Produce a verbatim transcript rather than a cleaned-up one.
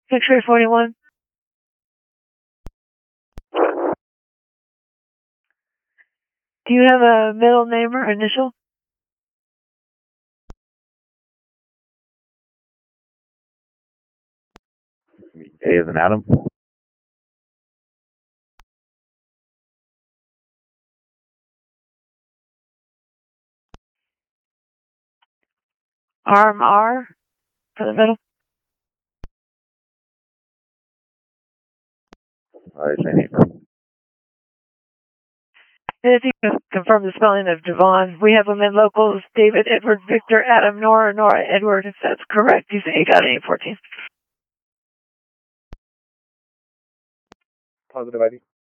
X-ray forty-one. Do you have a middle name or initial? A as in Adam. Arm R for the middle. I say name. If you can confirm the spelling of Devon, we have them in locals, David, Edward, Victor, Adam, Nora, Nora, Edward, if that's correct. You say you got an eight fourteen. Positive I D.